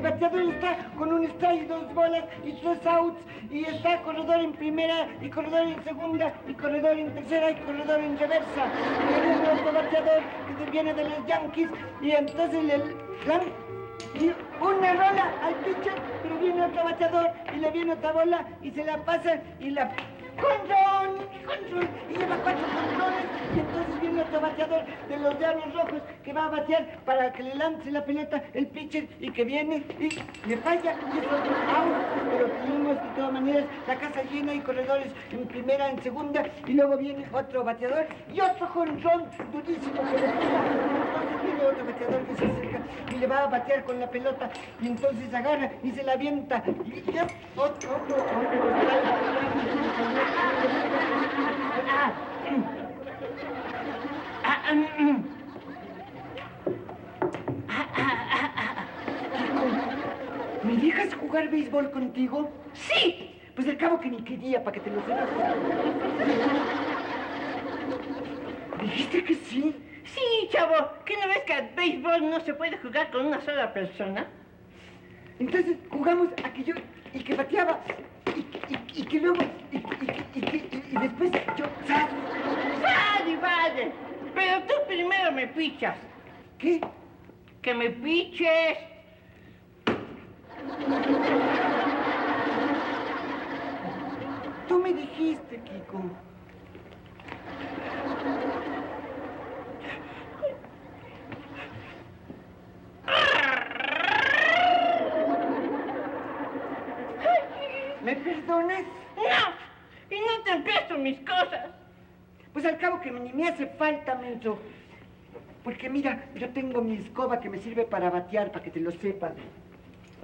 bateador está con un strike, 2 bolas y 3 outs. Y está corredor en primera, y corredor en segunda, y corredor en tercera, y corredor en reversa. Y viene otro bateador que viene de los Yankees, y entonces le dan una rola al pitcher, pero viene otro bateador, y le viene otra bola, y se la pasa, y la... ¡Control! Y lleva 4 controles, y entonces viene otro bateador de los Diablos Rojos que va a batear para que le lance la pelota el pitcher y que viene y le falla y es otro out. Pero tenemos de todas maneras la casa llena y corredores en primera, en segunda, y luego viene otro bateador y otro jonrón durísimo que le pega. Entonces viene otro bateador que se acerca y le va a batear con la pelota y entonces agarra y se la avienta y ya otro. ¿Me dejas jugar béisbol contigo? ¡Sí! Pues al cabo que ni quería, para que te lo sepas. ¿Dijiste que sí? Sí, chavo. ¿Qué no ves que al béisbol no se puede jugar con una sola persona? Entonces jugamos a que yo... y que bateaba... y que luego... y después yo... ¡Sas! ¡Vale, vale! Pero tú primero me pichas. ¿Qué? ¡Que me piches! Tú me dijiste, Kiko. ¿Me perdonas? No, y no te presto mis cosas. Pues al cabo que ni me hace falta, menso. Porque mira, yo tengo mi escoba que me sirve para batear, para que te lo sepas.